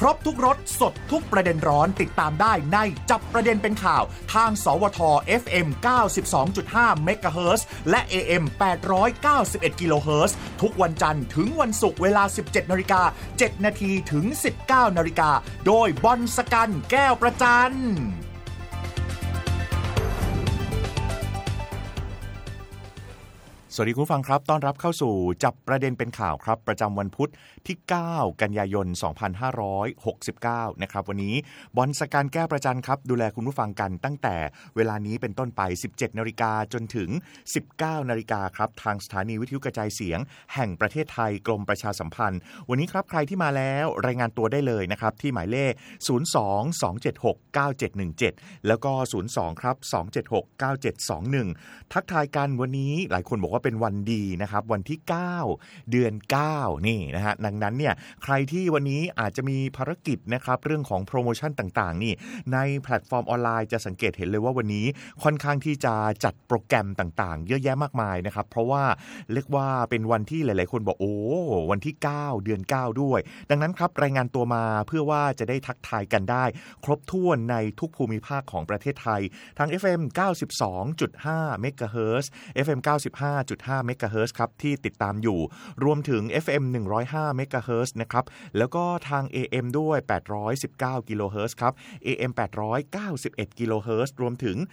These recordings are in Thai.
ครบทุกรสสดทุกประเด็นร้อนติดตามได้ในจับประเด็นเป็นข่าวทางสวท FM 92.5 MHz และ AM 891 kHz ทุกวันจันทร์ถึงวันศุกร์เวลา 17:07 น.ถึง 19:00 น.โดยบอลสกันแก้วประจันสวัสดีคุณผู้ฟังครับต้อนรับเข้าสู่จับประเด็นเป็นข่าวครับประจำวันพุธที่9กันยายน2569นะครับวันนี้บอลสกันแก้วประจันครับดูแลคุณผู้ฟังกันตั้งแต่เวลานี้เป็นต้นไป 17:00 น.จนถึง 19:00 น.ครับทางสถานีวิทยุกระจายเสียงแห่งประเทศไทยกรมประชาสัมพันธ์วันนี้ครับใครที่มาแล้วรายงานตัวได้เลยนะครับที่หมายเลข02-276-9717แล้วก็02ครับ276-9721ทักทายกันวันนี้หลายคนบอกว่าเป็นวันดีนะครับวันที่9เดือน9นี่นะฮะดังนั้นเนี่ยใครที่วันนี้อาจจะมีภารกิจนะครับเรื่องของโปรโมชั่นต่างๆนี่ในแพลตฟอร์มออนไลน์จะสังเกตเห็นเลยว่าวันนี้ค่อนข้างที่จะจัดโปรแกรมต่างๆเยอะแยะมากมายนะครับเพราะว่าเรียกว่าเป็นวันที่หลายๆคนบอกโอ้วันที่9เดือน9ด้วยดังนั้นครับรายงานตัวมาเพื่อว่าจะได้ทักทายกันได้ครบถ้วนในทุกภูมิภาคของประเทศไทยทาง FM 92.5 MHz FM 95.5 MHz ครับที่ติดตามอยู่รวมถึง FM 105 MHz นะครับแล้วก็ทาง AM ด้วย819 kHz ครับ AM 891 kHz รวมถึง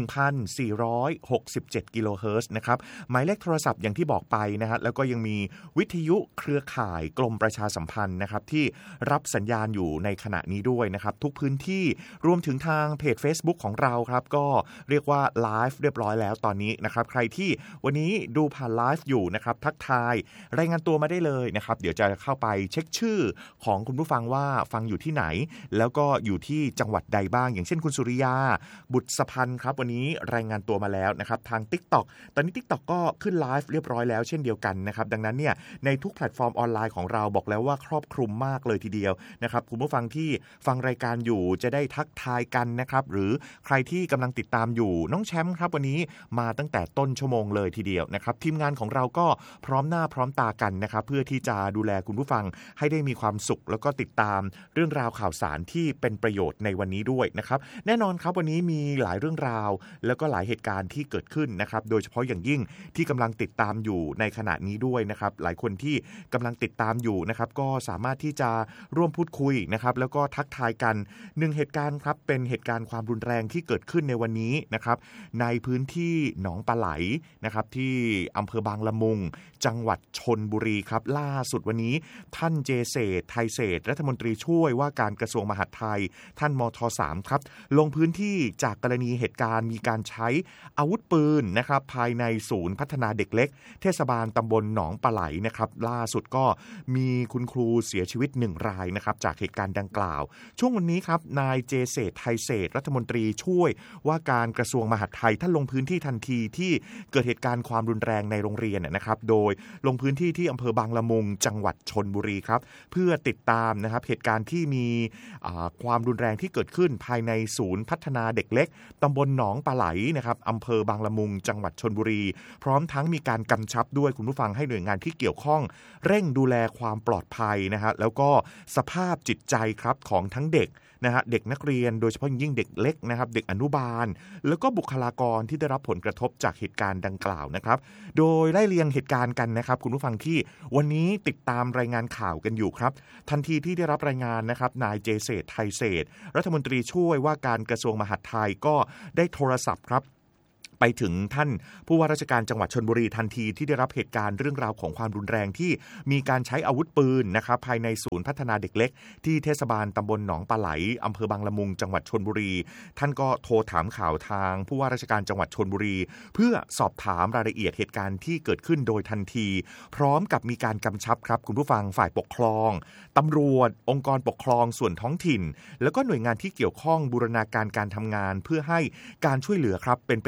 1,467 kHz นะครับหมายเลขโทรศัพท์อย่างที่บอกไปนะฮะแล้วก็ยังมีวิทยุเครือข่ายกรมประชาสัมพันธ์นะครับที่รับสัญญาณอยู่ในขณะนี้ด้วยนะครับทุกพื้นที่รวมถึงทางเพจ Facebook ของเราครับก็เรียกว่าไลฟ์เรียบร้อยแล้วตอนนี้นะครับใครที่วันนี้ดูผ่านไลฟ์อยู่นะครับทักทายรายงานตัวมาได้เลยนะครับเดี๋ยวจะเข้าไปเช็คชื่อของคุณผู้ฟังว่าฟังอยู่ที่ไหนแล้วก็อยู่ที่จังหวัดใดบ้างอย่างเช่นคุณสุริยาบุตรสพันธ์ครับวันนี้รายงานตัวมาแล้วนะครับทาง TikTok ตอนนี้ TikTok ก็ขึ้นไลฟ์เรียบร้อยแล้วเช่นเดียวกันนะครับดังนั้นเนี่ยในทุกแพลตฟอร์มออนไลน์ของเราบอกแล้วว่าครอบคลุมมากเลยทีเดียวนะครับคุณผู้ฟังที่ฟังรายการอยู่จะได้ทักทายกันนะครับหรือใครที่กำลังติดตามอยู่น้องแชมป์ครับวันนี้มาตั้งแต่ต้นชั่วโมงเลยทีเดียวนะครับทีมงานของเราก็พร้อมหน้าพร้อมตากันนะครับเพื่อที่จะดูแลคุณผู้ฟังให้ได้มีความสุขแล้วก็ติดตามเรื่องราวข่าวสารที่เป็นประโยชน์ในวันนี้ด้วยนะครับแน่นอนครับวันนี้มีหลายเรื่องราวแล้วก็หลายเหตุการณ์ที่เกิดขึ้นนะครับโดยเฉพาะอย่างยิ่งที่กำลังติดตามอยู่ในขณะนี้ด้วยนะครับหลายคนที่กำลังติดตามอยู่นะครับก็สามารถที่จะร่วมพูดคุยนะครับแล้วก็ทักทายกันหนึ่งเหตุการณ์ครับเป็นเหตุการณ์ความรุนแรงที่เกิดขึ้นในวันนี้นะครับในพื้นที่หนองปลาไหลนะครับที่อำเภอบางละมุงจังหวัดชลบุรีครับล่าสุดวันนี้ท่านเจเศรษฐ์ไทยเศรษฐ์รัฐมนตรีช่วยว่าการกระทรวงมหาดไทยท่านมท.3 ครับลงพื้นที่จากกรณีเหตุการณ์มีการใช้อาวุธปืนนะครับภายในศูนย์พัฒนาเด็กเล็กเทศบาลตำบลหนองปลาไหลนะครับล่าสุดก็มีคุณครูเสียชีวิต1รายนะครับจากเหตุการณ์ดังกล่าวช่วงวันนี้ครับนายเจเศรษฐ์ไทยเศรษฐ์รัฐมนตรีช่วยว่าการกระทรวงมหาดไทยท่านลงพื้นที่ทันทีที่เกิดเหตุการณ์ความรุนแรงในโรงเรียนนะครับโดยลงพื้นที่ที่อำเภอบางละมุงจังหวัดชลบุรีครับเพื่อติดตามนะครับเหตุการณ์ที่มีความรุนแรงที่เกิดขึ้นภายในศูนย์พัฒนาเด็กเล็กตำบลหนองปลาไหลนะครับอำเภอบางละมุงจังหวัดชลบุรีพร้อมทั้งมีการกำชับด้วยคุณผู้ฟังให้หน่วยงานที่เกี่ยวข้องเร่งดูแลความปลอดภัยนะฮะแล้วก็สภาพจิตใจครับของทั้งเด็กนะฮะเด็กนักเรียนโดยเฉพาะยิ่งเด็กเล็กนะครับเด็กอนุบาลแล้วก็บุคลากรที่ได้รับผลกระทบจากเหตุการณ์ดังกล่าวนะครับโดยไล่เรียงเหตุการณ์กันนะครับคุณผู้ฟังที่วันนี้ติดตามรายงานข่าวกันอยู่ครับทันทีที่ได้รับรายงานนะครับนายเจเศรษฐ์ไทยเศรษฐ์รัฐมนตรีช่วยว่าการกระทรวงมหาดไทยก็ได้โทรศัพท์ครับไปถึงท่านผู้ว่าราชการจังหวัดชลบุรีทันทีที่ได้รับเหตุการณ์เรื่องราวของความรุนแรงที่มีการใช้อาวุธปืนนะครับภายในศูนย์พัฒนาเด็กเล็กที่เทศบาลตำบลหนองปลาไหลอำเภอบางละมุงจังหวัดชลบุรีท่านก็โทรถามข่าวทางผู้ว่าราชการจังหวัดชลบุรีเพื่อสอบถามรายละเอียดเหตุการณ์ที่เกิดขึ้นโดยทันทีพร้อมกับมีการกำชับครับคุณผู้ฟังฝ่ายปกครองตำรวจองค์กรปกครองส่วนท้องถิ่นแล้วก็หน่วยงานที่เกี่ยวข้องบูรณาการการทำงานเพื่อให้การช่วยเหลือครับเป็นไปอย่างรวด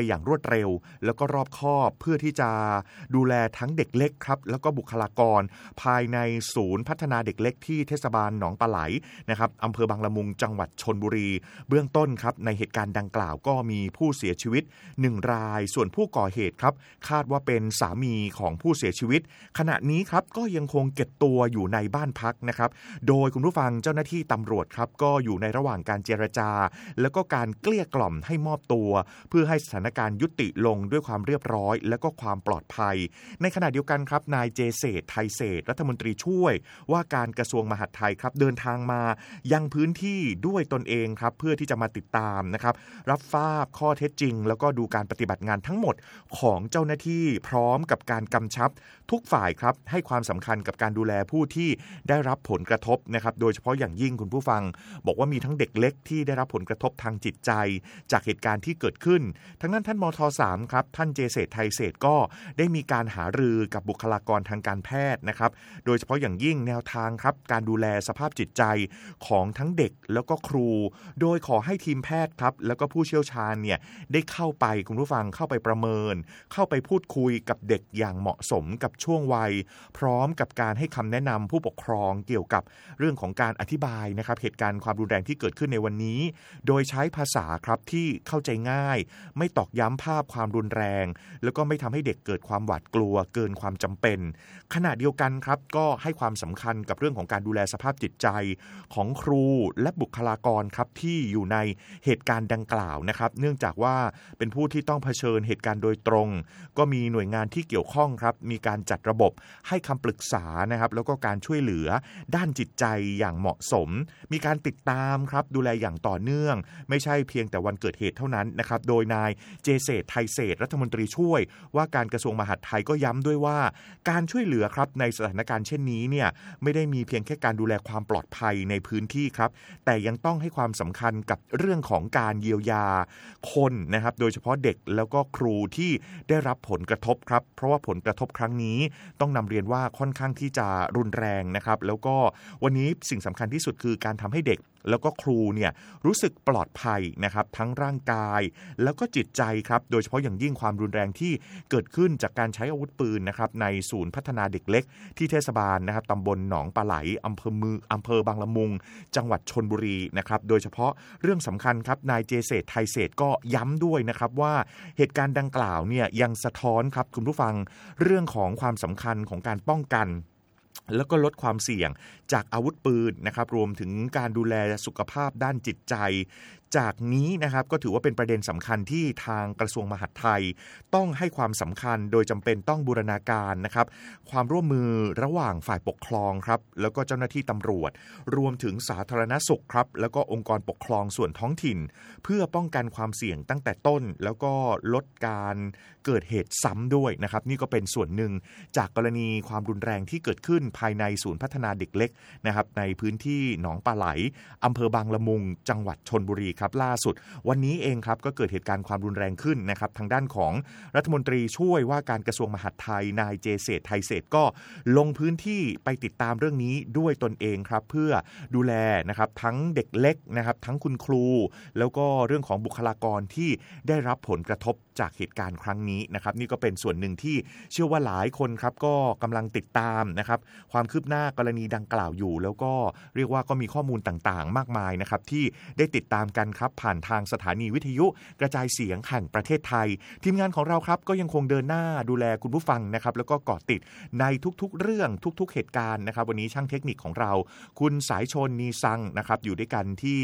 ดเร็วแล้วก็รอบคอบเพื่อที่จะดูแลทั้งเด็กเล็กครับแล้วก็บุคลากรภายในศูนย์พัฒนาเด็กเล็กที่เทศบาลหนองปลาไหลนะครับอำเภอบางละมุงจังหวัดชลบุรีเบื้องต้นครับในเหตุการณ์ดังกล่าวก็มีผู้เสียชีวิต1รายส่วนผู้ก่อเหตุครับคาดว่าเป็นสามีของผู้เสียชีวิตขณะนี้ครับก็ยังคงเก็บตัวอยู่ในบ้านพักนะครับโดยคุณผู้ฟังเจ้าหน้าที่ตำรวจครับก็อยู่ในระหว่างการเจรจาแล้วก็การเกลี้ยกล่อมให้มอบตัวเพื่อให้สถานการณ์ยุติลงด้วยความเรียบร้อยและก็ความปลอดภัยในขณะเดียวกันครับนายเจเศรษฐ์ไทยเศรษฐ์รัฐมนตรีช่วยว่าการกระทรวงมหาดไทยครับเดินทางมายังพื้นที่ด้วยตนเองครับเพื่อที่จะมาติดตามนะครับรับทราบข้อเท็จจริงแล้วก็ดูการปฏิบัติงานทั้งหมดของเจ้าหน้าที่พร้อมกับการกำชับทุกฝ่ายครับให้ความสำคัญกับการดูแลผู้ที่ได้รับผลกระทบนะครับโดยเฉพาะอย่างยิ่งคุณผู้ฟังบอกว่ามีทั้งเด็กเล็กที่ได้รับผลกระทบทางจิตใจจากเหตุการณ์ที่เกิดขึ้นทั้งนั้นท่านมท.3 ครับท่านเจเศรษฐ์ไทยเศรษฐ์ก็ได้มีการหารือกับบุคลากรทางการแพทย์นะครับโดยเฉพาะอย่างยิ่งแนวทางครับการดูแลสภาพจิตใจของทั้งเด็กแล้วก็ครูโดยขอให้ทีมแพทย์ครับแล้วก็ผู้เชี่ยวชาญเนี่ยได้เข้าไปคุณผู้ฟังเข้าไปประเมินเข้าไปพูดคุยกับเด็กอย่างเหมาะสมกับช่วงวัยพร้อมกับการให้คำแนะนำผู้ปกครองเกี่ยวกับเรื่องของการอธิบายนะครับเหตุการณ์ความรุนแรงที่เกิดขึ้นในวันนี้โดยใช้ภาษาครับที่เข้าใจง่ายไม่ตอกย้ำภาพความรุนแรงแล้วก็ไม่ทำให้เด็กเกิดความหวาดกลัวเกินความจำเป็นขณะเดียวกันครับก็ให้ความสำคัญกับเรื่องของการดูแลสภาพจิตใจของครูและบุคลากรครับที่อยู่ในเหตุการณ์ดังกล่าวนะครับเนื่องจากว่าเป็นผู้ที่ต้องเผชิญเหตุการณ์โดยตรงก็มีหน่วยงานที่เกี่ยวข้องครับมีการจัดระบบให้คำปรึกษานะครับแล้วก็การช่วยเหลือด้านจิตใจอย่างเหมาะสมมีการติดตามครับดูแลอย่างต่อเนื่องไม่ใช่เพียงแต่วันเกิดเหตุเท่านั้นนะครับโดยนายเจเศรษฐ์ไทยเศรษฐ์รัฐมนตรีช่วยว่าการกระทรวงมหาดไทยก็ย้ำด้วยว่าการช่วยเหลือครับในสถานการณ์เช่นนี้เนี่ยไม่ได้มีเพียงแค่การดูแลความปลอดภัยในพื้นที่ครับแต่ยังต้องให้ความสำคัญกับเรื่องของการเยียวยาคนนะครับโดยเฉพาะเด็กแล้วก็ครูที่ได้รับผลกระทบครับเพราะว่าผลกระทบครั้งนี้ต้องนำเรียนว่าค่อนข้างที่จะรุนแรงนะครับแล้วก็วันนี้สิ่งสำคัญที่สุดคือการทำให้เด็กแล้วก็ครูเนี่ยรู้สึกปลอดภัยนะครับทั้งร่างกายแล้วก็จิตใจครับโดยเฉพาะอย่างยิ่งความรุนแรงที่เกิดขึ้นจากการใช้อาวุธปืนนะครับในศูนย์พัฒนาเด็กเล็กที่เทศบาลนะครับตำบลหนองปลาไหลอำเภอบางละมุงจังหวัดชลบุรีนะครับโดยเฉพาะเรื่องสำคัญครับนายเจเศรษฐ์ไทยเศรษฐ์ก็ย้ำด้วยนะครับว่าเหตุการณ์ดังกล่าวเนี่ยยังสะท้อนครับคุณผู้ฟังเรื่องของความสำคัญของการป้องกันแล้วก็ลดความเสี่ยงจากอาวุธปืนนะครับรวมถึงการดูแลสุขภาพด้านจิตใจจากนี้นะครับก็ถือว่าเป็นประเด็นสำคัญที่ทางกระทรวงมหาดไทยต้องให้ความสำคัญโดยจำเป็นต้องบูรณาการนะครับความร่วมมือระหว่างฝ่ายปกครองครับแล้วก็เจ้าหน้าที่ตำรวจรวมถึงสาธารณสุขครับแล้วก็องค์กรปกครองส่วนท้องถิ่นเพื่อป้องกันความเสี่ยงตั้งแต่ต้นแล้วก็ลดการเกิดเหตุซ้ำด้วยนะครับนี่ก็เป็นส่วนหนึ่งจากกรณีความรุนแรงที่เกิดขึ้นภายในศูนย์พัฒนาเด็กเล็กนะครับในพื้นที่หนองปลาไหลอำเภอบางละมุงจังหวัดชลบุรีครับล่าสุดวันนี้เองครับก็เกิดเหตุการณ์ความรุนแรงขึ้นนะครับทางด้านของรัฐมนตรีช่วยว่าการกระทรวงมหาดไทยนายเจเศรษฐ์ไทยเศรษฐ์ก็ลงพื้นที่ไปติดตามเรื่องนี้ด้วยตนเองครับเพื่อดูแลนะครับทั้งเด็กเล็กนะครับทั้งคุณครูแล้วก็เรื่องของบุคลากรที่ได้รับผลกระทบจากเหตุการณ์ครั้งนี้นะครับนี่ก็เป็นส่วนหนึ่งที่เชื่อว่าหลายคนครับก็กำลังติดตามนะครับความคืบหน้ากรณีดังกล่าวอยู่แล้วก็เรียกว่าก็มีข้อมูลต่างๆมากมายนะครับที่ได้ติดตามกันครับผ่านทางสถานีวิทยุกระจายเสียงแห่งประเทศไทยทีมงานของเราครับก็ยังคงเดินหน้าดูแลคุณผู้ฟังนะครับแล้วก็เกาะติดในทุกๆเรื่องทุกๆเหตุการณ์นะครับวันนี้ช่างเทคนิคของเราคุณสายชนนีซังนะครับอยู่ด้วยกันที่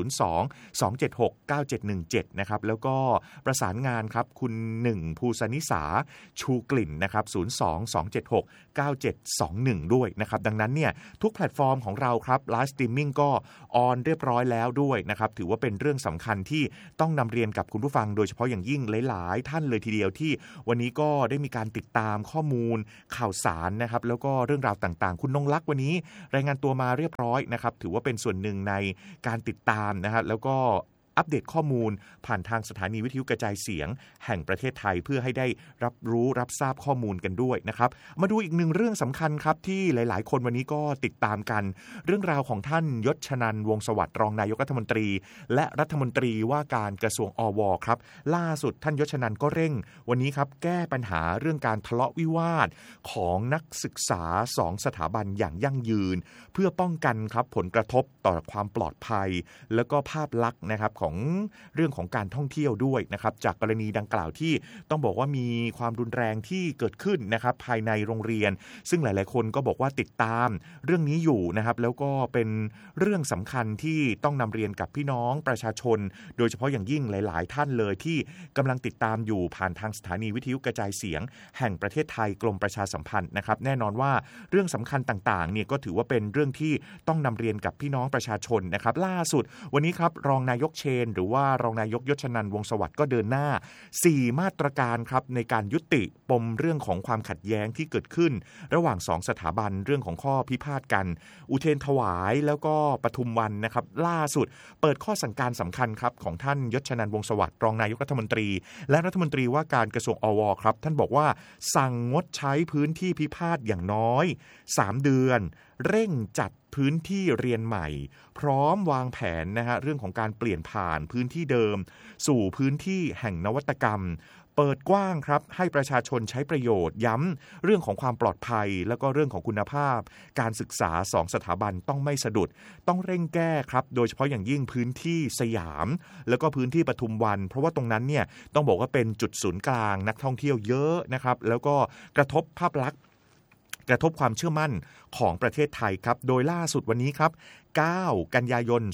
02-276-9717นะครับแล้วก็ประสานงานครับคุณ1ภูสนิสาชูกลิ่นนะครับ02-276-9721ด้วยนะครับดังนั้นเนี่ยทุกแพลตฟอร์มของเราครับไลฟ์สตรีมมิ่งก็ออนเรียบร้อยแล้วด้วยนะครับถือว่าเป็นเรื่องสำคัญที่ต้องนำเรียนกับคุณผู้ฟังโดยเฉพาะอย่างยิ่งหลายๆท่านเลยทีเดียวที่วันนี้ก็ได้มีการติดตามข้อมูลข่าวสารนะครับแล้วก็เรื่องราวต่างๆคุณนงลักษณ์วันนี้รายงานตัวมาเรียบร้อยนะครับถือว่าเป็นส่วนหนึ่งในการติดตามนะครับแล้วก็อัปเดตข้อมูลผ่านทางสถานีวิทยุกระจายเสียงแห่งประเทศไทยเพื่อให้ได้รับรู้รับทราบข้อมูลกันด้วยนะครับมาดูอีกหนึ่งเรื่องสำคัญครับที่หลายๆคนวันนี้ก็ติดตามกันเรื่องราวของท่านยศชนันท์วงศ์สวัสดิ์รองนายกรัฐมนตรีและรัฐมนตรีว่าการกระทรวงอวครับล่าสุดท่านยศชนันท์ก็เร่งวันนี้ครับแก้ปัญหาเรื่องการทะเลาะวิวาทของนักศึกษา2สถาบันอย่างยั่งยืนเพื่อป้องกันครับผลกระทบต่อความปลอดภัยแล้วก็ภาพลักษณ์นะครับของเรื่องของการท่องเที่ยวด้วยนะครับจากกรณีดังกล่าวที่ต้องบอกว่ามีความรุนแรงที่เกิดขึ้นนะครับภายในโรงเรียนซึ่งหลายๆคนก็บอกว่าติดตามเรื่องนี้อยู่นะครับแล้วก็เป็นเรื่องสำคัญที่ต้องนำเรียนกับพี่น้องประชาชนโดยเฉพาะอย่างยิ่งหลายๆท่านเลยที่กำลังติดตามอยู่ผ่านทางสถานีวิทยุกระจายเสียงแห่งประเทศไทยกรมประชาสัมพันธ์นะครับแน่นอนว่าเรื่องสำคัญต่างๆเนี่ยก็ถือว่าเป็นเรื่องที่ต้องนำเรียนกับพี่น้องประชาชนนะครับล่าสุดวันนี้ครับรองนายกเชนหรือว่ารองนายกยศชนันท์วงศ์สวัสดิ์ก็เดินหน้า4มาตรการครับในการยุติปมเรื่องของความขัดแย้งที่เกิดขึ้นระหว่าง2สถาบันเรื่องของข้อพิพาทกันอุเทรนถวายแล้วก็ปทุมวันนะครับล่าสุดเปิดข้อสั่งการสำคัญครับของท่านยศชนันท์วงศ์สวัสดิ์รองนายกรัฐมนตรีและรัฐมนตรีว่าการกระทรวงอวครับท่านบอกว่าสั่งงดใช้พื้นที่พิพาทอย่างน้อย3เดือนเร่งจัดพื้นที่เรียนใหม่พร้อมวางแผนนะฮะเรื่องของการเปลี่ยนผ่านพื้นที่เดิมสู่พื้นที่แห่งนวัตกรรมเปิดกว้างครับให้ประชาชนใช้ประโยชน์ย้ำเรื่องของความปลอดภัยแล้วก็เรื่องของคุณภาพการศึกษา2สถาบันต้องไม่สะดุดต้องเร่งแก้ครับโดยเฉพาะอย่างยิ่งพื้นที่สยามแล้วก็พื้นที่ปทุมวันเพราะว่าตรงนั้นเนี่ยต้องบอกว่าเป็นจุดศูนย์กลางนักท่องเที่ยวเยอะนะครับแล้วก็กระทบภาพลักษณ์กระทบความเชื่อมั่นของประเทศไทยครับโดยล่าสุดวันนี้ครับ9 กันยายน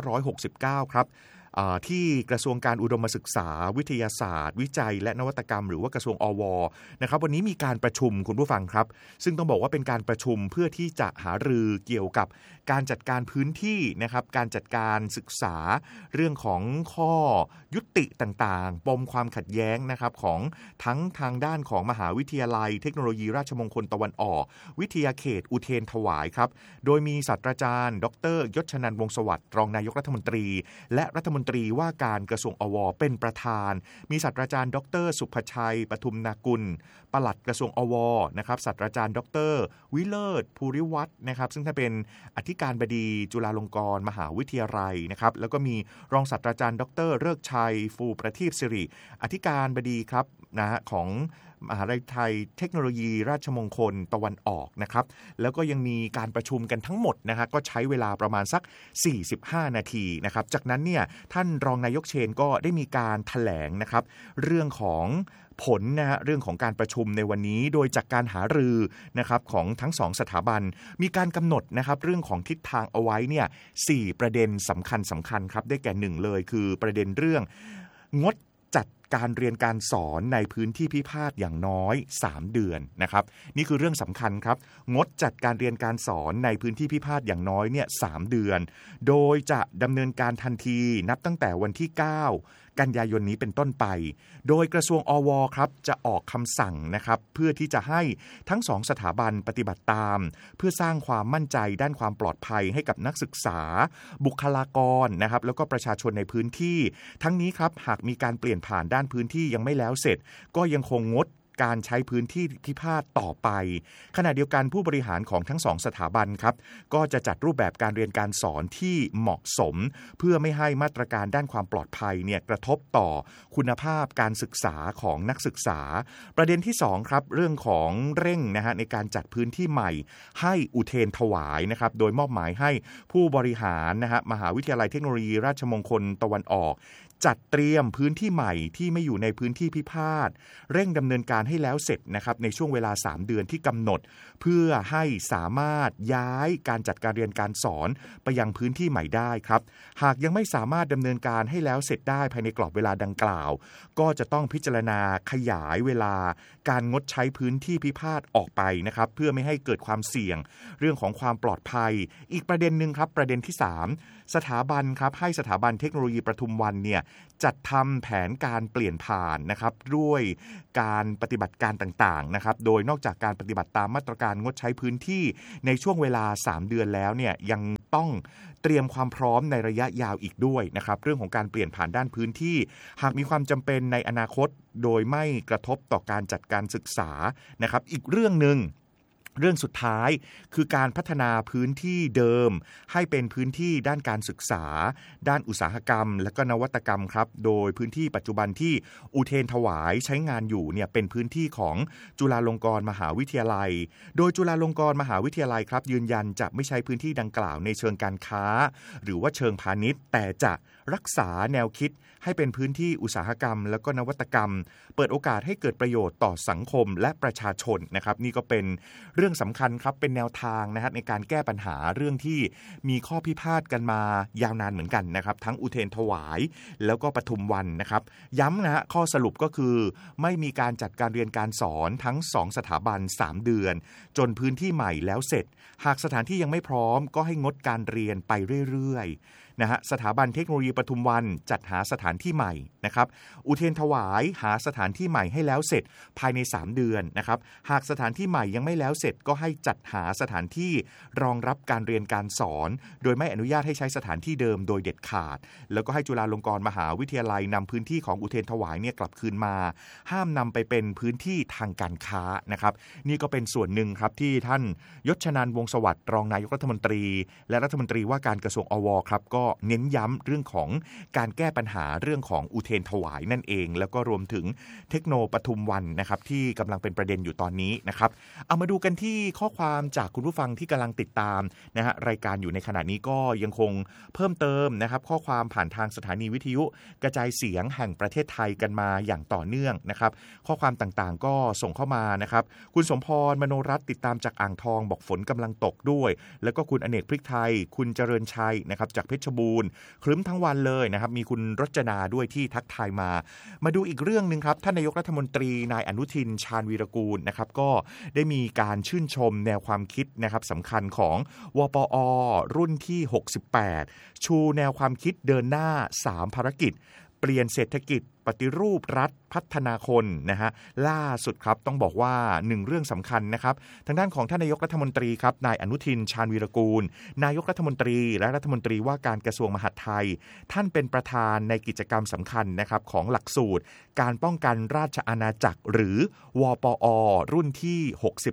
2569 ครับที่กระทรวงการอุดมศึกษาวิทยาศาสตร์วิจัยและนวัตกรรมหรือว่ากระทรวงอวนะครับวันนี้มีการประชุมคุณผู้ฟังครับซึ่งต้องบอกว่าเป็นการประชุมเพื่อที่จะหารือเกี่ยวกับการจัดการพื้นที่นะครับการจัดการศึกษาเรื่องของข้อยุติต่างๆปมความขัดแย้งนะครับของทั้งทางด้านของมหาวิทยาลัยเทคโนโลยีราชมงคลตะวันออกวิทยาเขตอุเทรนถวายครับโดยมีศาสตราจารย์ดร.ยศชนันท์วงศ์สวัสดิ์รองนายกรัฐมนตรีและรัฐมนตรีว่าการกระทรวงอวเป็นประธานมีศาสตราจารย์ดร.สุภชัยปทุมนากุลปลัดกระทรวงอวนะครับศาสตราจารย์ดร.วิเลิศภูริวัฒน์นะครับซึ่งท่านเป็นอธิการบดีจุฬาลงกรณ์มหาวิทยาลัยนะครับแล้วก็มีรองศาสตราจารย์ดร.ฤกษ์ชัยฟูประทีปสิริอธิการบดีครับนะของมหาวิทยาลัยเทคโนโลยีราชมงคลตะวันออกนะครับแล้วก็ยังมีการประชุมกันทั้งหมดนะฮะก็ใช้เวลาประมาณสัก45นาทีนะครับจากนั้นเนี่ยท่านรองนายกเชนก็ได้มีการแถลงนะครับเรื่องของผลนะฮะเรื่องของการประชุมในวันนี้โดยจากการหารือนะครับของทั้ง2สถาบันมีการกำหนดนะครับเรื่องของทิศทางเอาไว้เนี่ย4ประเด็นสำคัญครับได้แก่1เลยคือประเด็นเรื่องงดจัดการเรียนการสอนในพื้นที่พิพาทอย่างน้อย3เดือนนะครับนี่คือเรื่องสำคัญครับงดจัดการเรียนการสอนในพื้นที่พิพาทอย่างน้อยเนี่ย3เดือนโดยจะดำเนินการทันทีนับตั้งแต่วันที่9กันยายนนี้เป็นต้นไปโดยกระทรวงอวครับจะออกคำสั่งนะครับเพื่อที่จะให้ทั้ง2สถาบันปฏิบัติตามเพื่อสร้างความมั่นใจด้านความปลอดภัยให้กับนักศึกษาบุคลากรนะครับแล้วก็ประชาชนในพื้นที่ทั้งนี้ครับหากมีการเปลี่ยนผ่านด้านพื้นที่ยังไม่แล้วเสร็จก็ยังคงงดการใช้พื้นที่พิพาทต่อไปขณะเดียวกันผู้บริหารของทั้ง2สถาบันครับก็จะจัดรูปแบบการเรียนการสอนที่เหมาะสมเพื่อไม่ให้มาตรการด้านความปลอดภัยเนี่ยกระทบต่อคุณภาพการศึกษาของนักศึกษาประเด็นที่2ครับเรื่องของเร่งนะฮะในการจัดพื้นที่ใหม่ให้อุเทรนถวายนะครับโดยมอบหมายให้ผู้บริหารนะฮะมหาวิทยาลัยเทคโนโลยีราชมงคลตะวันออกจัดเตรียมพื้นที่ใหม่ที่ไม่อยู่ในพื้นที่พิพาทเร่งดำเนินการให้แล้วเสร็จนะครับในช่วงเวลา3เดือนที่กำหนดเพื่อให้สามารถย้ายการจัดการเรียนการสอนไปยังพื้นที่ใหม่ได้ครับหากยังไม่สามารถดำเนินการให้แล้วเสร็จได้ภายในกรอบเวลาดังกล่าวก็จะต้องพิจารณาขยายเวลาการงดใช้พื้นที่พิพาทออกไปนะครับเพื่อไม่ให้เกิดความเสี่ยงเรื่องของความปลอดภัยอีกประเด็นนึงครับประเด็นที่3สถาบันครับให้สถาบันเทคโนโลยีปทุมวันเนี่ยจัดทำแผนการเปลี่ยนผ่านนะครับด้วยการปฏิบัติการต่างๆนะครับโดยนอกจากการปฏิบัติตามมาตรการงดใช้พื้นที่ในช่วงเวลา3เดือนแล้วเนี่ยยังต้องเตรียมความพร้อมในระยะยาวอีกด้วยนะครับเรื่องของการเปลี่ยนผ่านด้านพื้นที่หากมีความจำเป็นในอนาคตโดยไม่กระทบต่อการจัดการศึกษานะครับอีกเรื่องนึงเรื่องสุดท้ายคือการพัฒนาพื้นที่เดิมให้เป็นพื้นที่ด้านการศึกษาด้านอุตสาหกรรมและก็นวัตกรรมครับโดยพื้นที่ปัจจุบันที่อุเทรนถวายใช้งานอยู่เนี่ยเป็นพื้นที่ของจุฬาลงกรณ์มหาวิทยาลัยโดยจุฬาลงกรณ์มหาวิทยาลัยครับยืนยันจะไม่ใช้พื้นที่ดังกล่าวในเชิงการค้าหรือว่าเชิงพาณิชย์แต่จะรักษาแนวคิดให้เป็นพื้นที่อุตสาหกรรมและก็นวัตกรรมเปิดโอกาสให้เกิดประโยชน์ต่อสังคมและประชาชนนะครับนี่ก็เป็นเรื่องสำคัญครับเป็นแนวทางนะฮะในการแก้ปัญหาเรื่องที่มีข้อพิพาทกันมายาวนานเหมือนกันนะครับทั้งอุเทรนถวายแล้วก็ปทุมวันนะครับย้ำนะฮะข้อสรุปก็คือไม่มีการจัดการเรียนการสอนทั้ง2สถาบัน3เดือนจนพื้นที่ใหม่แล้วเสร็จหากสถานที่ยังไม่พร้อมก็ให้งดการเรียนไปเรื่อยๆนะฮะสถาบันเทคโนโลยีปทุมวันจัดหาสถานที่ใหม่นะครับอุเทรนถวายหาสถานที่ใหม่ให้แล้วเสร็จภายใน3เดือนนะครับหากสถานที่ใหม่ยังไม่แล้วเสร็จก็ให้จัดหาสถานที่รองรับการเรียนการสอนโดยไม่อนุญาตให้ใช้สถานที่เดิมโดยเด็ดขาดแล้วก็ให้จุฬาลงกรณ์มหาวิทยาลัยนำพื้นที่ของอุเทรนถวายเนี่ยกลับคืนมาห้ามนำไปเป็นพื้นที่ทางการค้านะครับนี่ก็เป็นส่วนหนึ่งครับที่ท่านยศชนันท์วงศ์สวัสดิ์รองนายกรัฐมนตรีและรัฐมนตรีว่าการกระทรวงอวครับก็เน้นย้ำเรื่องของการแก้ปัญหาเรื่องของอุเทรนถวายนั่นเองแล้วก็รวมถึงเทคโนปทุมวันนะครับที่กำลังเป็นประเด็นอยู่ตอนนี้นะครับเอามาดูกันที่ข้อความจากคุณผู้ฟังที่กำลังติดตามนะฮะรายการอยู่ในขณะนี้ก็ยังคงเพิ่มเติมนะครับข้อความผ่านทางสถานีวิทยุกระจายเสียงแห่งประเทศไทยกันมาอย่างต่อเนื่องนะครับข้อความต่างๆก็ส่งเข้ามานะครับคุณสมพรมโนรัตน์ติดตามจากอ่างทองบอกฝนกำลังตกด้วยแล้วก็คุณอเนกพริกไทยคุณเจริญชัยนะครับจากเพชรบูรณ์ครึ้มทั้งวันเลยนะครับมีคุณรจนาด้วยที่ทักทายมาดูอีกเรื่องนึงครับท่านนายกรัฐมนตรีนายอนุทินชาญวีรกูลนะครับก็ได้มีการชื่นชมแนวความคิดนะครับสำคัญของวปอ.รุ่นที่68ชูแนวความคิดเดินหน้า3ภารกิจเปลี่ยนเศรษฐกิจปฏิรูปรัฐพัฒนาคนนะฮะล่าสุดครับต้องบอกว่า1เรื่องสำคัญนะครับทางด้านของท่านนายกรัฐมนตรีครับนายอนุทินชาญวีรกูลนายกรัฐมนตรีและรัฐมนตรีว่าการกระทรวงมหาดไทยท่านเป็นประธานในกิจกรรมสำคัญนะครับของหลักสูตรการป้องกันราชอาณาจักรหรือวปอ.รุ่นที่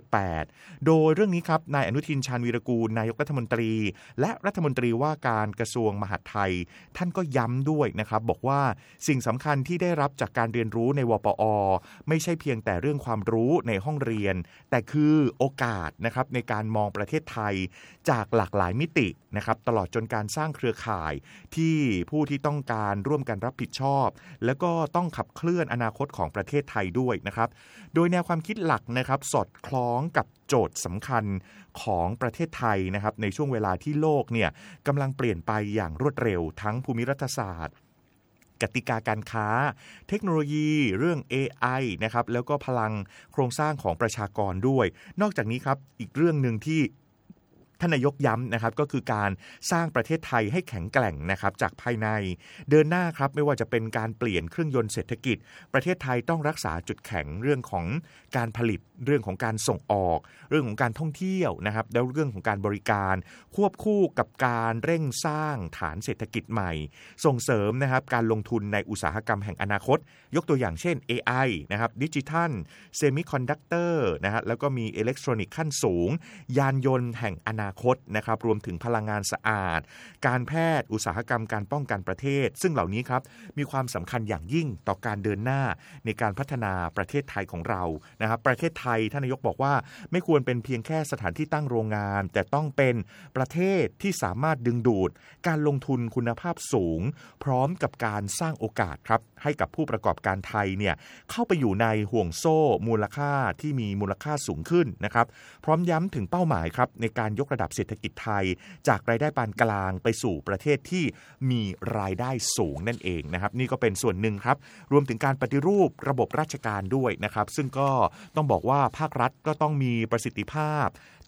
68โดยเรื่องนี้ครับนายอนุทินชาญวีรกูลนายกรัฐมนตรีและรัฐมนตรีว่าการกระทรวงมหาดไทยท่านก็ย้ำด้วยนะครับบอกว่าสิ่งสำคัญที่ได้รับจากการเรียนรู้ในวปอ.ไม่ใช่เพียงแต่เรื่องความรู้ในห้องเรียนแต่คือโอกาสนะครับในการมองประเทศไทยจากหลากหลายมิตินะครับตลอดจนการสร้างเครือข่ายที่ผู้ที่ต้องการร่วมกันรับผิดชอบแล้วก็ต้องขับเคลื่อนอนาคตของประเทศไทยด้วยนะครับโดยแนวความคิดหลักนะครับสอดคล้องกับโจทย์สำคัญของประเทศไทยนะครับในช่วงเวลาที่โลกเนี่ยกำลังเปลี่ยนไปอย่างรวดเร็วทั้งภูมิรัฐศาสตร์กติกาการค้าเทคโนโลยีเรื่อง AI นะครับแล้วก็พลังโครงสร้างของประชากรด้วยนอกจากนี้ครับอีกเรื่องนึงที่ท่านนายกย้ำนะครับก็คือการสร้างประเทศไทยให้แข็งแกร่งนะครับจากภายในเดินหน้าครับไม่ว่าจะเป็นการเปลี่ยนเครื่องยนต์เศรษฐกิจประเทศไทยต้องรักษาจุดแข็งเรื่องของการผลิตเรื่องของการส่งออกเรื่องของการท่องเที่ยวนะครับแล้วเรื่องของการบริการควบคู่กับการเร่งสร้างฐานเศรษฐกิจใหม่ส่งเสริมนะครับการลงทุนในอุตสาหกรรมแห่งอนาคตยกตัวอย่างเช่น AI นะครับดิจิทัลเซมิคอนดักเตอร์นะฮะแล้วก็มีอิเล็กทรอนิกส์ขั้นสูงยานยนต์แห่งอนาคตนะครับรวมถึงพลังงานสะอาดการแพทย์อุตสาหกรรมการป้องกันประเทศซึ่งเหล่านี้ครับมีความสำคัญอย่างยิ่งต่อการเดินหน้าในการพัฒนาประเทศไทยของเรานะครับประเทศไทยท่านนายกบอกว่าไม่ควรเป็นเพียงแค่สถานที่ตั้งโรงงานแต่ต้องเป็นประเทศที่สามารถดึงดูดการลงทุนคุณภาพสูงพร้อมกับการสร้างโอกาสครับให้กับผู้ประกอบการไทยเนี่ยเข้าไปอยู่ในห่วงโซ่มูลค่าที่มีมูลค่าสูงขึ้นนะครับพร้อมย้ำถึงเป้าหมายครับในการยกระดับเศรษฐกิจไทยจากรายได้ปานกลางไปสู่ประเทศที่มีรายได้สูงนั่นเองนะครับนี่ก็เป็นส่วนหนึ่งครับรวมถึงการปฏิรูประบบราชการด้วยนะครับซึ่งก็ต้องบอกว่าภาครัฐก็ต้องมีประสิทธิภาพ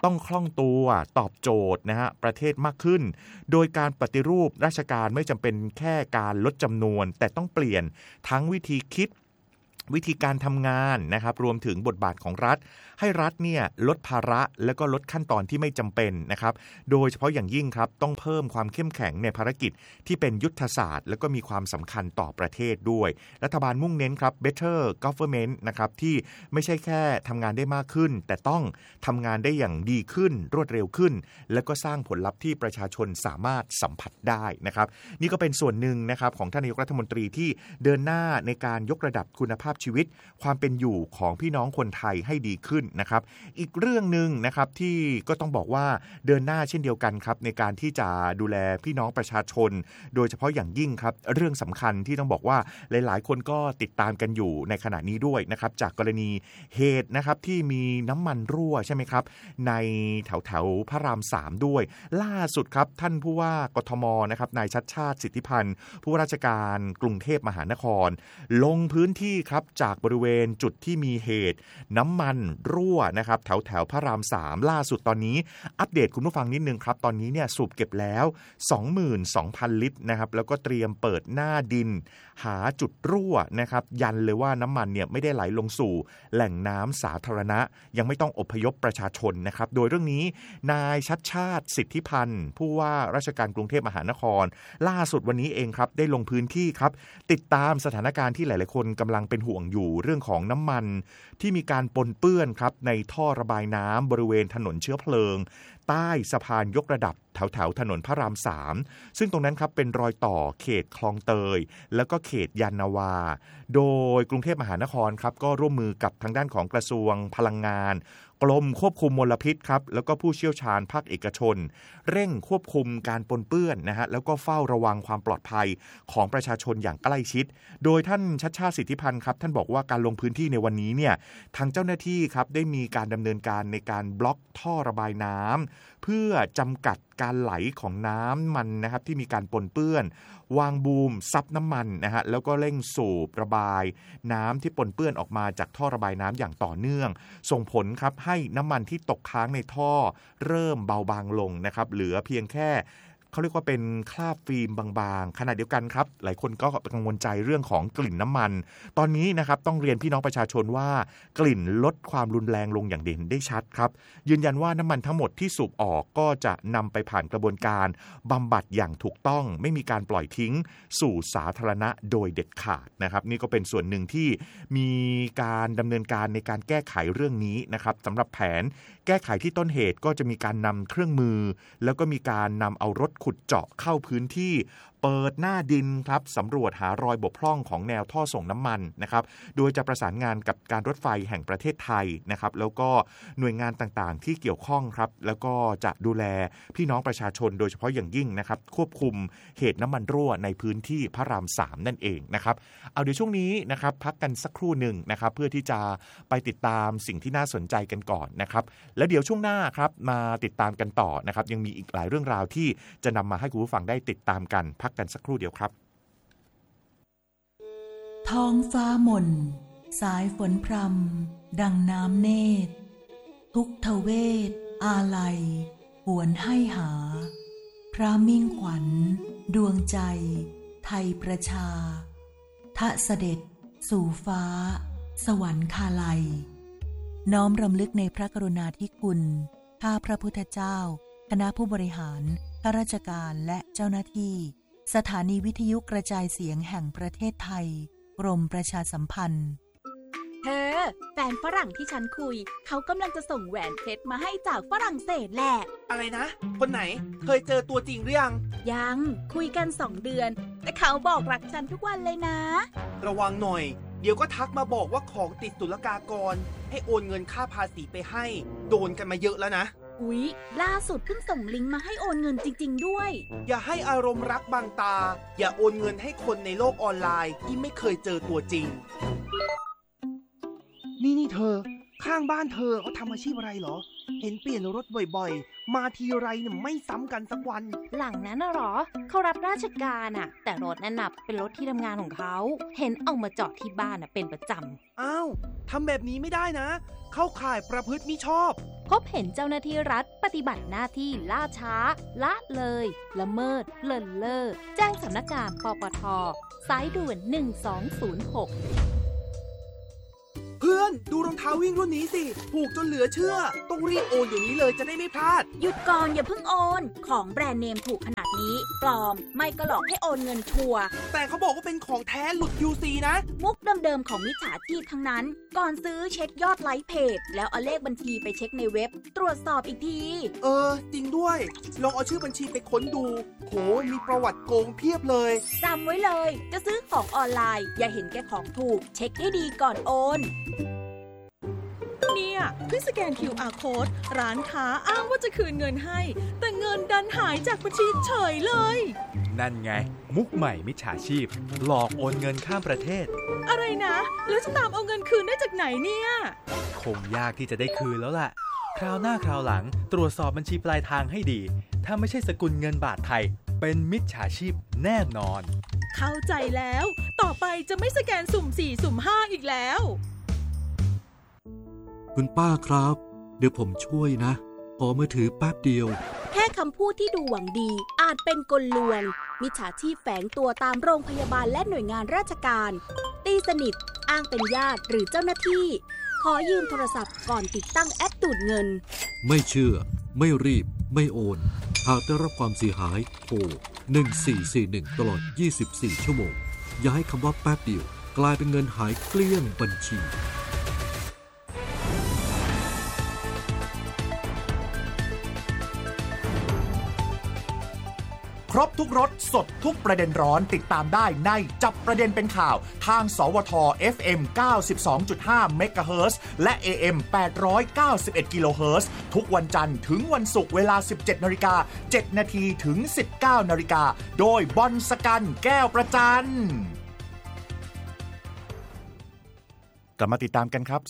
ต้องคล่องตัวตอบโจทย์นะฮะประเทศมากขึ้นโดยการปฏิรูปราชการไม่จำเป็นแค่การลดจำนวนแต่ต้องเปลี่ยนทั้งวิธีคิดวิธีการทำงานนะครับรวมถึงบทบาทของรัฐให้รัฐเนี่ยลดภาระและก็ลดขั้นตอนที่ไม่จำเป็นนะครับโดยเฉพาะอย่างยิ่งครับต้องเพิ่มความเข้มแข็งในภารกิจที่เป็นยุทธศาสตร์และก็มีความสำคัญต่อประเทศด้วยรัฐบาลมุ่งเน้นครับ better government นะครับที่ไม่ใช่แค่ทำงานได้มากขึ้นแต่ต้องทำงานได้อย่างดีขึ้นรวดเร็วขึ้นและก็สร้างผลลัพธ์ที่ประชาชนสามารถสัมผัสได้นะครับนี่ก็เป็นส่วนหนึ่งนะครับของท่านนายกรัฐมนตรีที่เดินหน้าในการยกระดับคุณภาพชีวิตความเป็นอยู่ของพี่น้องคนไทยให้ดีขึ้นนะครับอีกเรื่องนึงนะครับที่ก็ต้องบอกว่าเดินหน้าเช่นเดียวกันครับในการที่จะดูแลพี่น้องประชาชนโดยเฉพาะอย่างยิ่งครับเรื่องสำคัญที่ต้องบอกว่าหลายๆคนก็ติดตามกันอยู่ในขณะนี้ด้วยนะครับจากกรณีเหตุนะครับที่มีน้ำมันรั่วใช่ไหมครับในแถวพระราม3ด้วยล่าสุดครับท่านผู้ว่ากทมนะครับนายชัชชาติสิทธิพันธ์ผู้ว่าราชการกรุงเทพมหานครลงพื้นที่ครับจากบริเวณจุดที่มีเหตุน้ำมันรั่วนะครับแถวพระราม3ล่าสุดตอนนี้อัปเดตคุณผู้ฟังนิดนึงครับตอนนี้เนี่ยสูบเก็บแล้ว 22,000 ลิตรนะครับแล้วก็เตรียมเปิดหน้าดินหาจุดรั่วนะครับยันเลยว่าน้ำมันเนี่ยไม่ได้ไหลลงสู่แหล่งน้ำสาธารณะยังไม่ต้องอพยพประชาชนนะครับโดยเรื่องนี้นายชัชชาติสิทธิพันธ์ผู้ว่าราชการกรุงเทพมหานครล่าสุดวันนี้เองครับได้ลงพื้นที่ครับติดตามสถานการณ์ที่หลายๆคนกำลังเป็นห่วงอยู่เรื่องของน้ำมันที่มีการปนเปื้อนครับในท่อระบายน้ำบริเวณถนนเชื้อเพลิงใต้สะพานยกระดับแถวถนนพระราม3ซึ่งตรงนั้นครับเป็นรอยต่อเขตคลองเตยแล้วก็เขตยานนาวาโดยกรุงเทพมหานครครับก็ร่วมมือกับทางด้านของกระทรวงพลังงานกรมควบคุมมลพิษครับแล้วก็ผู้เชี่ยวชาญภาคเอกชนเร่งควบคุมการปนเปื้อนนะฮะแล้วก็เฝ้าระวังความปลอดภัยของประชาชนอย่างใกล้ชิดโดยท่านชัชชาติสิทธิพันธ์ครับท่านบอกว่าการลงพื้นที่ในวันนี้เนี่ยทางเจ้าหน้าที่ครับได้มีการดำเนินการในการบล็อกท่อระบายน้ำเพื่อจำกัดการไหลของน้ำมันนะครับที่มีการปนเปื้อนวางบูมซับน้ำมันนะฮะแล้วก็เร่งสูบระบายน้ำที่ปนเปื้อนออกมาจากท่อระบายน้ำอย่างต่อเนื่องส่งผลครับให้น้ำมันที่ตกค้างในท่อเริ่มเบาบางลงนะครับเหลือเพียงแค่เขาเรียกว่าเป็นคราบฟิล์มบางๆขณะเดียวกันครับหลายคนก็กังวลใจเรื่องของกลิ่นน้ำมันตอนนี้นะครับต้องเรียนพี่น้องประชาชนว่ากลิ่นลดความรุนแรงลงอย่างเด่นได้ชัดครับยืนยันว่าน้ำมันทั้งหมดที่สูบออกก็จะนำไปผ่านกระบวนการบำบัดอย่างถูกต้องไม่มีการปล่อยทิ้งสู่สาธารณะโดยเด็ดขาดนะครับนี่ก็เป็นส่วนหนึ่งที่มีการดำเนินการในการแก้ไขเรื่องนี้นะครับสำหรับแผนแก้ไขที่ต้นเหตุก็จะมีการนำเครื่องมือแล้วก็มีการนำเอารถขุดเจาะเข้าพื้นที่เปิดหน้าดินครับสำรวจหารอยบกพร่องของแนวท่อส่งน้ำมันนะครับโดยจะประสานงานกับการรถไฟแห่งประเทศไทยนะครับแล้วก็หน่วยงานต่างๆที่เกี่ยวข้องครับแล้วก็จะดูแลพี่น้องประชาชนโดยเฉพาะอย่างยิ่งนะครับควบคุมเหตุน้ำมันรั่วในพื้นที่พระราม3นั่นเองนะครับเอาเดี๋ยวช่วงนี้นะครับพักกันสักครู่หนึ่งนะครับเพื่อที่จะไปติดตามสิ่งที่น่าสนใจกันก่อนนะครับแล้วเดี๋ยวช่วงหน้าครับมาติดตามกันต่อนะครับยังมีอีกหลายเรื่องราวที่จะนำมาให้คุณผู้ฟังได้ติดตามกันพักกันสักครู่เดียวครับท้องฟ้าหม่นสายฝนพรำดังน้ำเนตรทุกทเวทอาลัยหวนให้หาพระมิ่งขวัญดวงใจไทยประชาทะเสด็จสู่ฟ้าสวรรคาลัยน้อมรำลึกในพระกรุณาธิคุณข้าพระพุทธเจ้าคณะผู้บริหารข้าราชการและเจ้าหน้าที่สถานีวิทยุกระจายเสียงแห่งประเทศไทยกรมประชาสัมพันธ์แฟนฝรั่งที่ฉันคุยเขากำลังจะส่งแหวนเพชรมาให้จากฝรั่งเศสแหละอะไรนะคนไหนเคยเจอตัวจริงหรือยังคุยกัน2 เดือนแต่เขาบอกรักฉันทุกวันเลยนะระวังหน่อยเดี๋ยวก็ทักมาบอกว่าของติดศุลกากรให้โอนเงินค่าภาษีไปให้โดนกันมาเยอะแล้วนะอุ๊ยล่าสุดเพิ่งส่งลิงก์มาให้โอนเงินจริงๆด้วยอย่าให้อารมณ์รักบังตาอย่าโอนเงินให้คนในโลกออนไลน์ที่ไม่เคยเจอตัวจริงนี่เธอข้างบ้านเธอเขาทำอาชีพอะไรเหรอเห็นเปลี่ยนรถบ่อยๆมาทีไรเนี่ยไม่ซ้ำกันสักวันหลังนั้นน่ะหรอเขารับราชการอ่ะแต่รถนั่นน่ะเป็นรถที่ทำงานของเขาเห็นเอามาจอดที่บ้านน่ะเป็นประจำอ้าวทำแบบนี้ไม่ได้นะเข้าข่ายประพฤติมิชอบพบเห็นเจ้าหน้าที่รัฐปฏิบัติหน้าที่ล่าช้าละเลยละเมิดเลินเล่อแจ้งสำนักงานปปท.สายด่วน1206 เพื่อนดูรองเท้าวิ่งรุ่นนี้สิถูกจนเหลือเชื่อต้องรีบโอนเดี๋ยวนี้เลยจะได้ไม่พลาดหยุดก่อนอย่าเพิ่งโอนของแบรนด์เนมถูกขนาดนี้ปลอมไม่ก็หลอกให้โอนเงินชัวร์แต่เขาบอกว่าเป็นของแท้หลุด QC นะมุกเดิมๆของมิจฉาชีพทั้งนั้นก่อนซื้อเช็คยอดไลค์เพจแล้วเอาเลขบัญชีไปเช็คในเว็บตรวจสอบอีกทีจริงด้วยลองเอาชื่อบัญชีไปค้นดูโหมีประวัติโกงเพียบเลยจำไว้เลยจะซื้อของออนไลน์อย่าเห็นแก่ของถูกเช็คให้ดีก่อนโอนเนี่ยเพิ่งสแกน QR Code ร้านค้าอ้างว่าจะคืนเงินให้แต่เงินดันหายจากบัญชีเฉยเลยนั่นไงมุกใหม่มิจฉาชีพหลอกโอนเงินข้ามประเทศอะไรนะแล้วจะตามเอาเงินคืนได้จากไหนเนี่ยคงยากที่จะได้คืนแล้วล่ะคราวหน้าคราวหลังตรวจสอบบัญชีปลายทางให้ดีถ้าไม่ใช่สกุลเงินบาทไทยเป็นมิจฉาชีพแน่นอนเข้าใจแล้วต่อไปจะไม่สแกนสุ่ม4สุ่ม5อีกแล้วคุณป้าครับเดี๋ยวผมช่วยนะขอมือถือแป๊บเดียวแค่คำพูดที่ดูหวังดีอาจเป็นกลลวงมิจฉาชีพแฝงตัวตามโรงพยาบาลและหน่วยงานราชการตีสนิทอ้างเป็นญาติหรือเจ้าหน้าที่ขอยืมโทรศัพท์ก่อนติดตั้งแอปดูดเงินไม่เชื่อไม่รีบไม่โอนหากได้รับความเสียหายโทร1441ตลอด24ชั่วโมงอย่าให้คำว่าแป๊บเดียวกลายเป็นเงินหายเกลี้ยงบัญชีครบทุกรสสดทุกประเด็นร้อนติดตามได้ในจับประเด็นเป็นข่าวทางสวท FM 92.5 เมกะเฮิรตซ์และ AM 891 กิโลเฮิรตซ์ทุกวันจันทร์ถึงวันศุกร์เวลา 17:07 น.ถึง 19:00 น.โดยบอลสกันแก้วประจันกลับมาติดตามกันครับ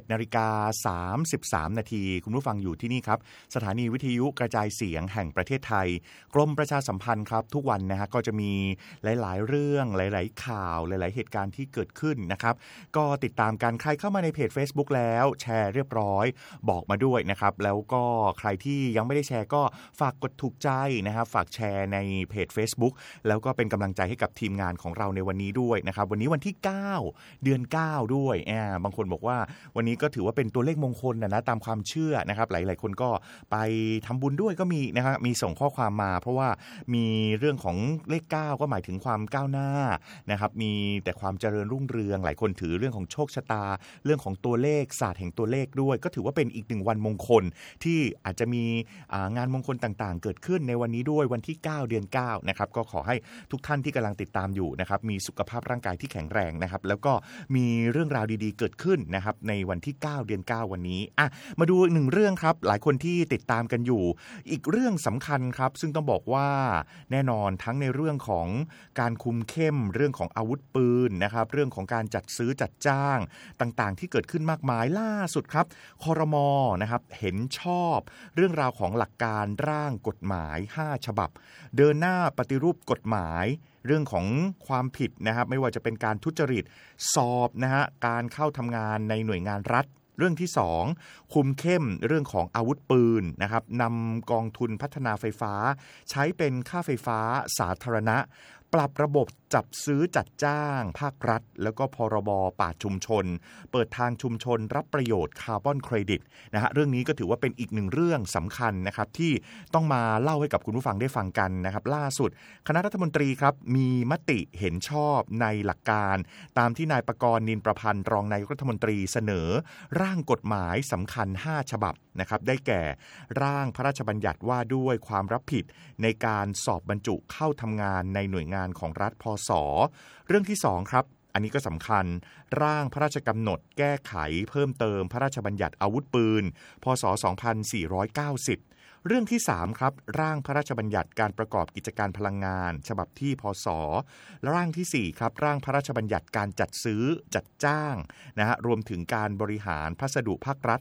17:33 น.คุณผู้ฟังอยู่ที่นี่ครับสถานีวิทยุกระจายเสียงแห่งประเทศไทยกรมประชาสัมพันธ์ครับทุกวันนะฮะก็จะมีหลายๆเรื่องหลายๆข่าวหลายๆเหตุการณ์ที่เกิดขึ้นนะครับก็ติดตามกันใครเข้ามาในเพจ Facebook แล้วแชร์เรียบร้อยบอกมาด้วยนะครับแล้วก็ใครที่ยังไม่ได้แชร์ก็ฝากกดถูกใจนะครับฝากแชร์ในเพจ Facebook แล้วก็เป็นกำลังใจให้กับทีมงานของเราในวันนี้ด้วยนะครับวันนี้วันที่ 9 เดือน 9 ด้วยบางคนบอกว่าวันนี้ก็ถือว่าเป็นตัวเลขมงคลนะตามความเชื่อนะครับหลายๆคนก็ไปทำบุญด้วยก็มีนะครับมีส่งข้อความมาเพราะว่ามีเรื่องของเลข9ก็หมายถึงความก้าวหน้านะครับมีแต่ความเจริญรุ่งเรืองหลายคนถือเรื่องของโชคชะตาเรื่องของตัวเลขศาสตร์แห่งตัวเลขด้วยก็ถือว่าเป็นอีกหนึ่งวันมงคลที่อาจจะมีงานมงคลต่างๆเกิดขึ้นในวันนี้ด้วยวันที่9เดือน9นะครับก็ขอให้ทุกท่านที่กำลังติดตามอยู่นะครับมีสุขภาพร่างกายที่แข็งแรงนะครับแล้วก็มีเรื่องราวดีๆเกิดขึ้นนะครับในวันที่9เดือน9วันนี้มาดูอีกหนึ่งเรื่องครับหลายคนที่ติดตามกันอยู่อีกเรื่องสำคัญครับซึ่งต้องบอกว่าแน่นอนทั้งในเรื่องของการคุมเข้มเรื่องของอาวุธปืนนะครับเรื่องของการจัดซื้อจัดจ้างต่างๆที่เกิดขึ้นมากมายล่าสุดครับครม.นะครับเห็นชอบเรื่องราวของหลักการร่างกฎหมาย5ฉบับเดินหน้าปฏิรูปกฎหมายเรื่องของความผิดนะครับไม่ว่าจะเป็นการทุจริตสอบนะฮะการเข้าทำงานในหน่วยงานรัฐเรื่องที่2คุมเข้มเรื่องของอาวุธปืนนะครับนำกองทุนพัฒนาไฟฟ้าใช้เป็นค่าไฟฟ้าสาธารณะปรับระบบจับซื้อจัดจ้างภาครัฐแล้วก็พรบป่าชุมชนเปิดทางชุมชนรับประโยชน์คาร์บอนเครดิตนะฮะเรื่องนี้ก็ถือว่าเป็นอีกหนึ่งเรื่องสำคัญนะครับที่ต้องมาเล่าให้กับคุณผู้ฟังได้ฟังกันนะครับล่าสุดคณะรัฐมนตรีครับมีมติเห็นชอบในหลักการตามที่นายปกรณ์นินประพันธ์รองนายกรัฐมนตรีเสนอร่างกฎหมายสำคัญ5ฉบับนะครับได้แก่ร่างพระราชบัญญัติว่าด้วยความรับผิดในการสอบบรรจุเข้าทำงานในหน่วยงานของรัฐพศ.เรื่องที่2ครับอันนี้ก็สำคัญร่างพระราชกำหนดแก้ไขเพิ่มเติมพระราชบัญญัติอาวุธปืนพศ. 2490เรื่องที่3ครับร่างพระราชบัญญัติการประกอบกิจการพลังงานฉบับที่พศ.ร่างที่4ครับร่างพระราชบัญญัติการจัดซื้อจัดจ้างนะฮะรวมถึงการบริหารพัสดุภาครัฐ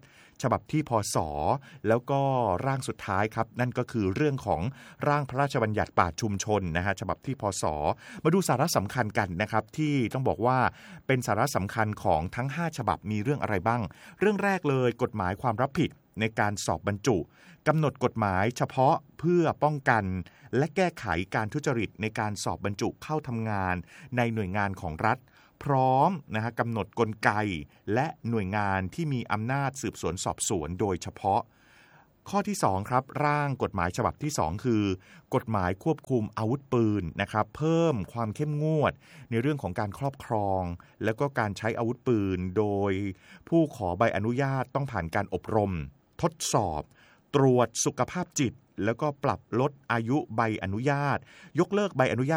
ฉบับที่พศแล้วก็ร่างสุดท้ายครับนั่นก็คือเรื่องของร่างพระราชบัญญัติป่าชุมชนนะฮะฉบับที่พศมาดูสาระสำคัญกันนะครับที่ต้องบอกว่าเป็นสาระสำคัญของทั้ง5ฉบับมีเรื่องอะไรบ้างเรื่องแรกเลยกฎหมายความรับผิดในการสอบบรรจุกำหนดกฎหมายเฉพาะเพื่อป้องกันและแก้ไขการทุจริตในการสอบบรรจุเข้าทำงานในหน่วยงานของรัฐพร้อมนะฮะกำหนดกลไกและหน่วยงานที่มีอำนาจสืบสวนสอบสวนโดยเฉพาะข้อที่2ครับร่างกฎหมายฉบับที่2คือกฎหมายควบคุมอาวุธปืนนะครับเพิ่มความเข้มงวดในเรื่องของการครอบครองแล้วก็การใช้อาวุธปืนโดยผู้ขอใบอนุญาตต้องผ่านการอบรมทดสอบตรวจสุขภาพจิตแล้วก็ปรับลดอายุใบอนุญาตยกเลิกใบอนุญาต